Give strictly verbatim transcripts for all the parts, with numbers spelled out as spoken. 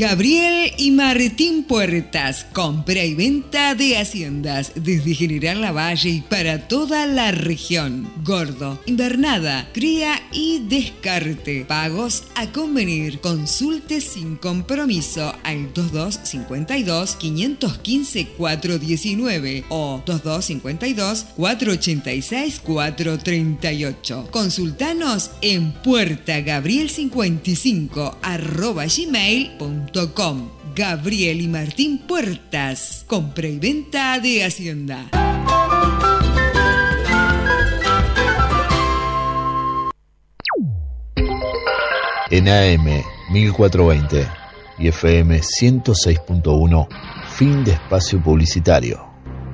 Gabriel y Martín Puertas, compra y venta de haciendas desde General Lavalle y para toda la región. Gordo, invernada, cría y descarte. Pagos a convenir. Consulte sin compromiso al dos dos cinco dos, cinco uno cinco, cuatro uno nueve o dos dos cinco dos, cuatro ocho seis, cuatro tres ocho. Consultanos en puerta gabriel cincuenta y cinco arroba gmail punto com. Gabriel y Martín Puertas, compra y venta de hacienda. En A M mil cuatrocientos veinte y F M ciento seis punto uno, fin de espacio publicitario.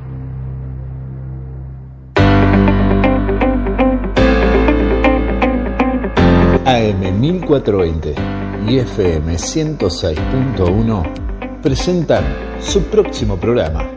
A M mil cuatrocientos veinte y F M ciento seis punto uno presentan su próximo programa.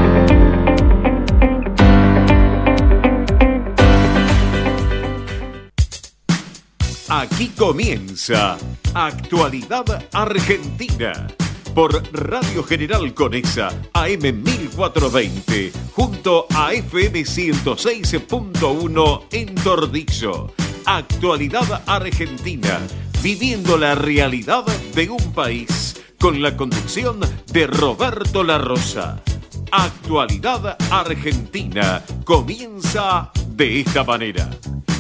Aquí comienza Actualidad Argentina por Radio General Conesa A M mil cuatrocientos veinte junto a F M ciento seis punto uno en Tordillo. Actualidad Argentina, viviendo la realidad de un país, con la conducción de Roberto La Rosa. Actualidad Argentina comienza de esta manera.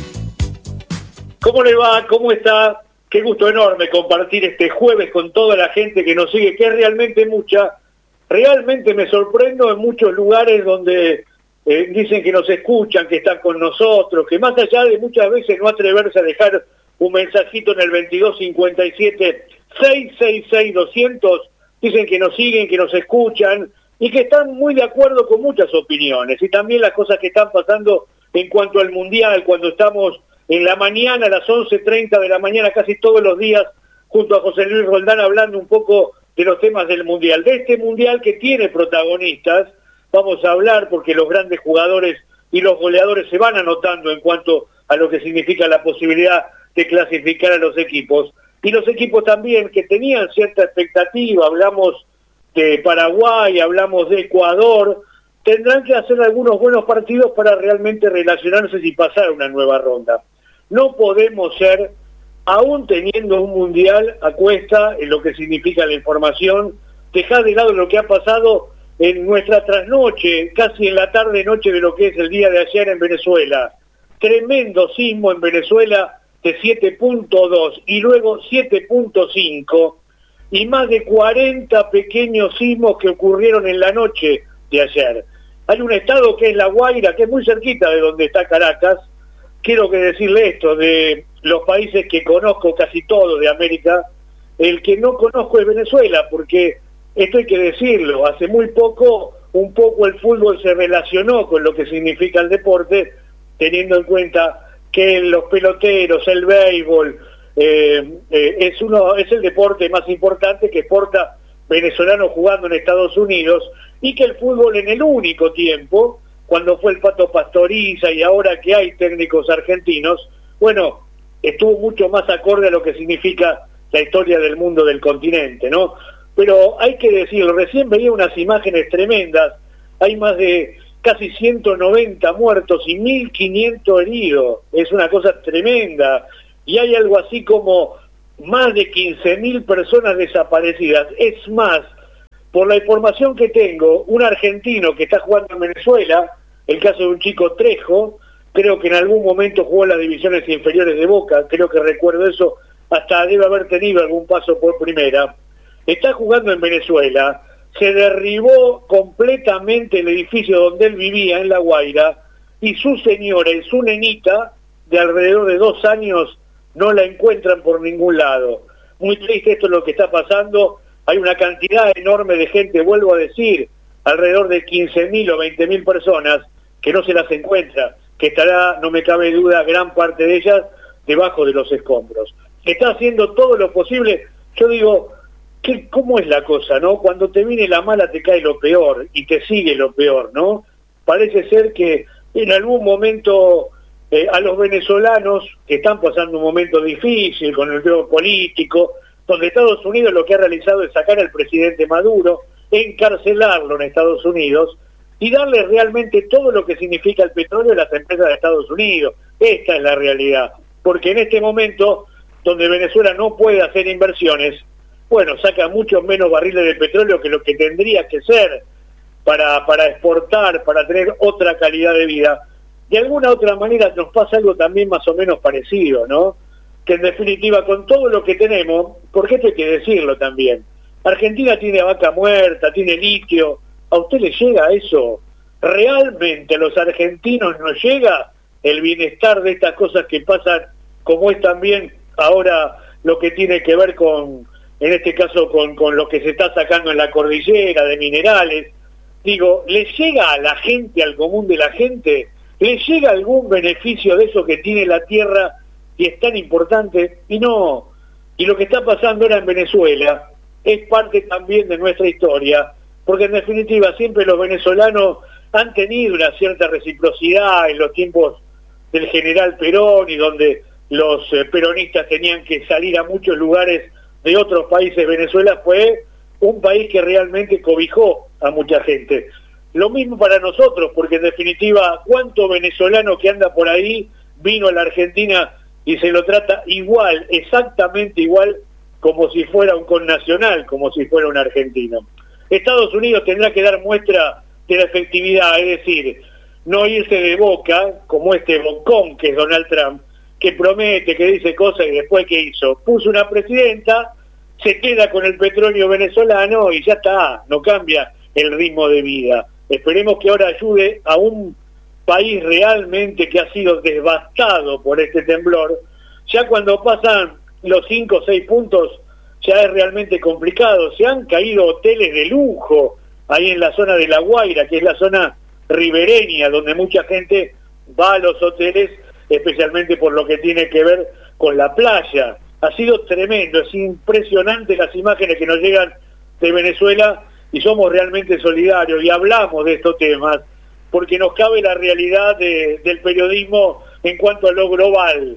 ¿Cómo le va? ¿Cómo está? Qué gusto enorme compartir este jueves con toda la gente que nos sigue, que es realmente mucha. Realmente me sorprendo en muchos lugares donde eh, dicen que nos escuchan, que están con nosotros, que más allá de muchas veces no atreverse a dejar un mensajito en el veintidós cincuenta y siete, seiscientos sesenta y seis, doscientos, dicen que nos siguen, que nos escuchan y que están muy de acuerdo con muchas opiniones y también las cosas que están pasando en cuanto al Mundial, cuando estamos en la mañana, a las once treinta de la mañana, casi todos los días, junto a José Luis Roldán, hablando un poco de los temas del Mundial. De este Mundial que tiene protagonistas, vamos a hablar porque los grandes jugadores y los goleadores se van anotando en cuanto a lo que significa la posibilidad de clasificar a los equipos. Y los equipos también que tenían cierta expectativa, hablamos de Paraguay, hablamos de Ecuador, tendrán que hacer algunos buenos partidos para realmente relacionarse y pasar una nueva ronda. No podemos ser, aún teniendo un mundial a cuesta en lo que significa la información, dejar de lado lo que ha pasado en nuestra trasnoche, casi en la tarde-noche de lo que es el día de ayer en Venezuela. Tremendo sismo en Venezuela de siete punto dos y luego siete punto cinco y más de cuarenta pequeños sismos que ocurrieron en la noche de ayer. Hay un estado que es La Guaira, que es muy cerquita de donde está Caracas. Quiero que decirle esto, de los países que conozco, casi todos de América, el que no conozco es Venezuela, porque esto hay que decirlo, hace muy poco, un poco el fútbol se relacionó con lo que significa el deporte, teniendo en cuenta que los peloteros, el béisbol, eh, eh, es, uno, es el deporte más importante que exporta venezolanos jugando en Estados Unidos, y que el fútbol en el único tiempo, cuando fue el Pato Pastoriza y ahora que hay técnicos argentinos, bueno, estuvo mucho más acorde a lo que significa la historia del mundo del continente, ¿no? Pero hay que decirlo, recién veía unas imágenes tremendas, hay más de casi ciento noventa muertos y mil quinientos heridos, es una cosa tremenda, y hay algo así como más de quince mil personas desaparecidas. Es más, por la información que tengo, un argentino que está jugando en Venezuela, el caso de un chico Trejo, creo que en algún momento jugó en las divisiones inferiores de Boca, creo que recuerdo eso, hasta debe haber tenido algún paso por primera, está jugando en Venezuela, se derribó completamente el edificio donde él vivía, en La Guaira, y su señora y su nenita, de alrededor de dos años, no la encuentran por ningún lado. Muy triste esto es lo que está pasando. Hay una cantidad enorme de gente, vuelvo a decir, alrededor de quince mil o veinte mil personas que no se las encuentra, que estará, no me cabe duda, gran parte de ellas debajo de los escombros. Está haciendo todo lo posible. Yo digo, ¿qué, ¿cómo es la cosa, no? Cuando te viene la mala te cae lo peor y te sigue lo peor, ¿no? Parece ser que en algún momento eh, a los venezolanos que están pasando un momento difícil con el juego político, donde Estados Unidos lo que ha realizado es sacar al presidente Maduro, encarcelarlo en Estados Unidos y darle realmente todo lo que significa el petróleo a las empresas de Estados Unidos. Esta es la realidad, porque en este momento, donde Venezuela no puede hacer inversiones, bueno, saca muchos menos barriles de petróleo que lo que tendría que ser para, para exportar, para tener otra calidad de vida. De alguna otra manera nos pasa algo también más o menos parecido, ¿no? Que en definitiva, con todo lo que tenemos, porque esto hay que decirlo también, Argentina tiene vaca muerta, tiene litio, ¿a usted le llega eso? ¿Realmente a los argentinos nos llega el bienestar de estas cosas que pasan, como es también ahora lo que tiene que ver con, en este caso, con, con lo que se está sacando en la cordillera de minerales? Digo, ¿le llega a la gente, al común de la gente? ¿Le llega algún beneficio de eso que tiene la tierra y es tan importante? Y no. Y lo que está pasando ahora en Venezuela es parte también de nuestra historia, porque en definitiva siempre los venezolanos han tenido una cierta reciprocidad en los tiempos del general Perón, y donde los eh, peronistas tenían que salir a muchos lugares de otros países. Venezuela fue un país que realmente cobijó a mucha gente. Lo mismo para nosotros, porque en definitiva, ¿cuánto venezolano que anda por ahí vino a la Argentina y se lo trata igual, exactamente igual, como si fuera un connacional, como si fuera un argentino? Estados Unidos tendrá que dar muestra de la efectividad, es decir, no irse de boca, como este bocón que es Donald Trump, que promete, que dice cosas y después ¿qué hizo? Puso una presidenta, se queda con el petróleo venezolano y ya está, no cambia el ritmo de vida. Esperemos que ahora ayude a un país realmente que ha sido devastado por este temblor. Ya cuando pasan los cinco o seis puntos ya es realmente complicado. Se han caído hoteles de lujo ahí en la zona de La Guaira, que es la zona ribereña, donde mucha gente va a los hoteles, especialmente por lo que tiene que ver con la playa. Ha sido tremendo, es impresionante las imágenes que nos llegan de Venezuela, y somos realmente solidarios y hablamos de estos temas porque nos cabe la realidad de, del periodismo en cuanto a lo global.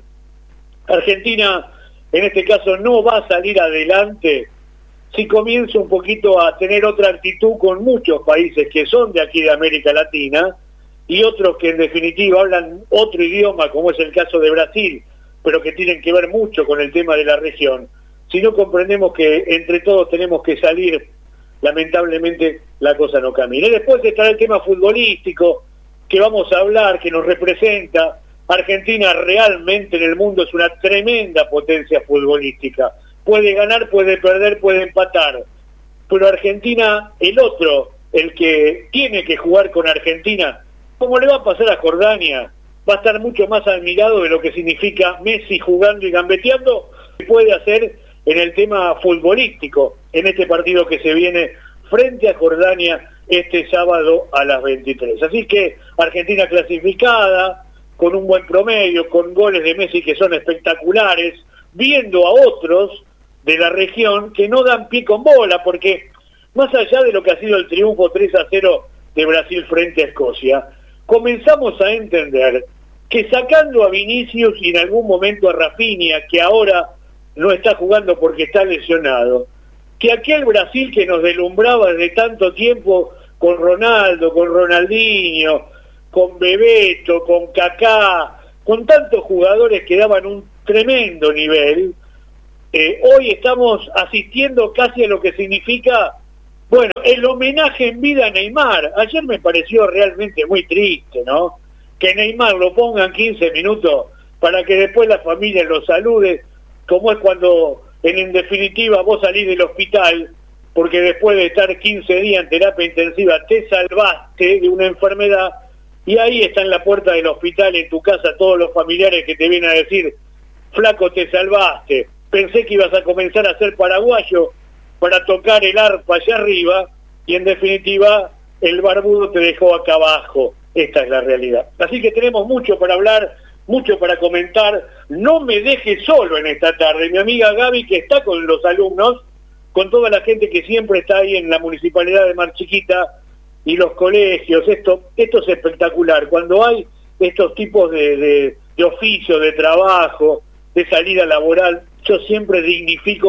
Argentina, en este caso, no va a salir adelante si comienza un poquito a tener otra actitud con muchos países que son de aquí de América Latina y otros que en definitiva hablan otro idioma, como es el caso de Brasil, pero que tienen que ver mucho con el tema de la región. Si no comprendemos que entre todos tenemos que salir, lamentablemente la cosa no camina. Y después estará el tema futbolístico, que vamos a hablar, que nos representa. Argentina realmente en el mundo es una tremenda potencia futbolística. Puede ganar, puede perder, puede empatar. Pero Argentina, el otro, el que tiene que jugar con Argentina, como le va a pasar a Jordania, va a estar mucho más admirado de lo que significa Messi jugando y gambeteando, que puede hacer en el tema futbolístico, en este partido que se viene frente a Jordania este sábado a las veintitrés. Así que Argentina clasificada, con un buen promedio, con goles de Messi que son espectaculares, viendo a otros de la región que no dan pie con bola, porque más allá de lo que ha sido el triunfo tres a cero de Brasil frente a Escocia, comenzamos a entender que sacando a Vinicius y en algún momento a Rafinha, que ahora no está jugando porque está lesionado, que aquel Brasil que nos deslumbraba desde tanto tiempo con Ronaldo, con Ronaldinho, con Bebeto, con Kaká, con tantos jugadores que daban un tremendo nivel, eh, hoy estamos asistiendo casi a lo que significa, bueno, el homenaje en vida a Neymar. Ayer me pareció realmente muy triste, ¿no? Que Neymar lo pongan quince minutos para que después la familia lo salude, como es cuando en, en definitiva vos salís del hospital porque después de estar quince días en terapia intensiva te salvaste de una enfermedad y ahí está en la puerta del hospital, en tu casa, todos los familiares que te vienen a decir: flaco, te salvaste, pensé que ibas a comenzar a ser paraguayo para tocar el arpa allá arriba y en definitiva el barbudo te dejó acá abajo. Esta es la realidad. Así que tenemos mucho para hablar, mucho para comentar. No me deje solo en esta tarde, mi amiga Gaby, que está con los alumnos, con toda la gente que siempre está ahí en la Municipalidad de Mar Chiquita y los colegios. Esto esto es espectacular. Cuando hay estos tipos de, de, de oficio, de trabajo, de salida laboral, yo siempre dignifico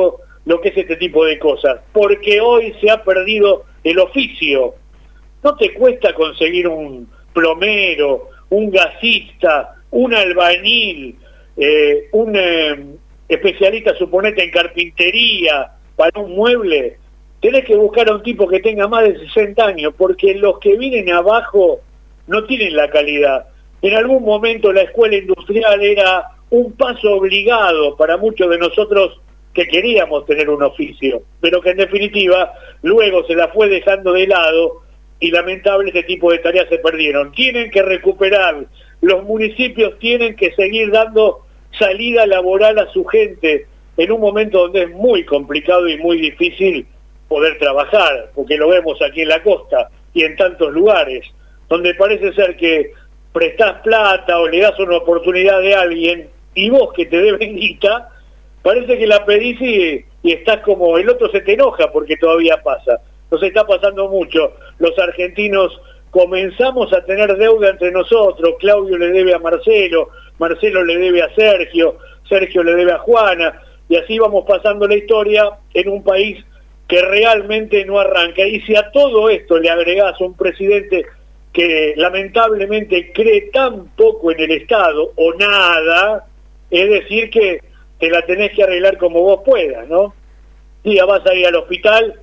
lo que es este tipo de cosas, porque hoy se ha perdido el oficio. No te cuesta conseguir un plomero, un gasista, un albañil, eh, un eh, especialista, suponete, en carpintería, para un mueble. Tenés que buscar a un tipo que tenga más de sesenta años, porque los que vienen abajo no tienen la calidad. En algún momento la escuela industrial era un paso obligado para muchos de nosotros que queríamos tener un oficio, pero que en definitiva luego se la fue dejando de lado y lamentable este tipo de tareas se perdieron. Tienen que recuperar, los municipios tienen que seguir dando salida laboral a su gente en un momento donde es muy complicado y muy difícil poder trabajar, porque lo vemos aquí en la costa y en tantos lugares, donde parece ser que prestás plata o le das una oportunidad de alguien y vos que te deben guita, parece que la pedís y, y estás como, el otro se te enoja porque todavía pasa. Nos está pasando mucho. Los argentinos comenzamos a tener deuda entre nosotros. Claudio le debe a Marcelo, Marcelo le debe a Sergio, Sergio le debe a Juana, y así vamos pasando la historia en un país que realmente no arranca. Y si a todo esto le agregás un presidente que lamentablemente cree tan poco en el Estado o nada, es decir que te la tenés que arreglar como vos puedas, ¿no? Ya vas a ir al hospital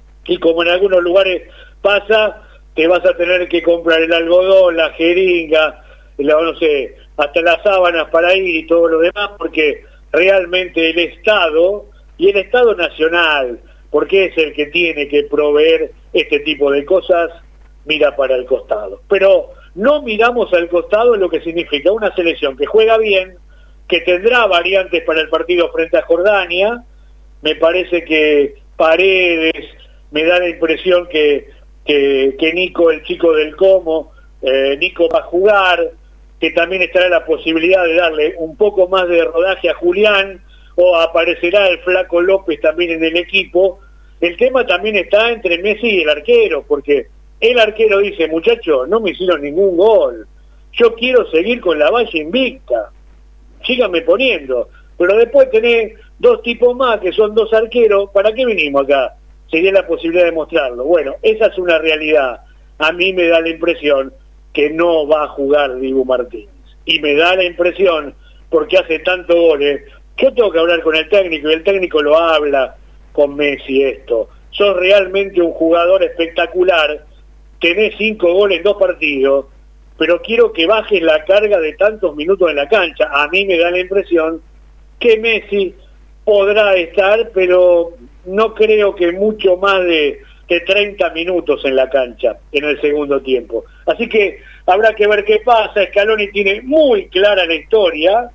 y como en algunos lugares pasa, te vas a tener que comprar el algodón, la jeringa, la, no sé, hasta las sábanas para ir y todo lo demás, porque realmente el Estado, y el Estado nacional, porque es el que tiene que proveer este tipo de cosas, mira para el costado. Pero no miramos al costado en lo que significa una selección que juega bien, que tendrá variantes para el partido frente a Jordania. Me parece que Paredes, me da la impresión que, que, que Nico, el chico del Como, eh, Nico va a jugar, que también estará la posibilidad de darle un poco más de rodaje a Julián, o aparecerá el Flaco López también en el equipo. El tema también está entre Messi y el arquero, porque el arquero dice, muchachos, no me hicieron ningún gol, yo quiero seguir con la valla invicta, síganme poniendo, pero después tenés dos tipos más que son dos arqueros, ¿para qué vinimos acá? Sería la posibilidad de mostrarlo. Bueno, esa es una realidad. A mí me da la impresión que no va a jugar Dibu Martínez, y me da la impresión, porque hace tantos goles, yo tengo que hablar con el técnico, y el técnico lo habla con Messi esto, sos realmente un jugador espectacular, tenés cinco goles en dos partidos, pero quiero que bajes la carga de tantos minutos en la cancha. A mí me da la impresión que Messi podrá estar, pero no creo que mucho más de, de treinta minutos en la cancha en el segundo tiempo. Así que habrá que ver qué pasa. Scaloni tiene muy clara la historia,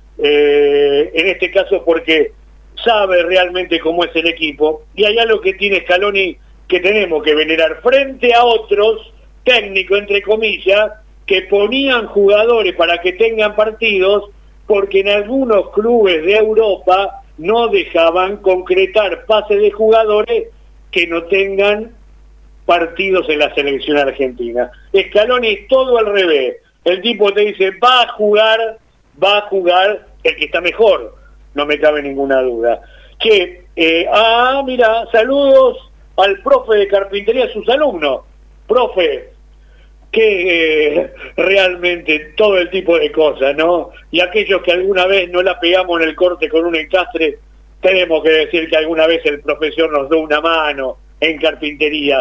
eh, en este caso porque sabe realmente cómo es el equipo, y hay algo que tiene Scaloni que tenemos que venerar frente a otros técnicos, entre comillas, que ponían jugadores para que tengan partidos, porque en algunos clubes de Europa no dejaban concretar pases de jugadores que no tengan partidos en la selección argentina. Scaloni es todo al revés. El tipo te dice, va a jugar, va a jugar el que está mejor, no me cabe ninguna duda. Que, eh, ah, mira, saludos al profe de carpintería, sus alumnos. Profe, que eh, realmente todo el tipo de cosas, ¿no? Y aquellos que alguna vez no la pegamos en el corte con un encastre, tenemos que decir que alguna vez el profesor nos dio una mano en carpintería.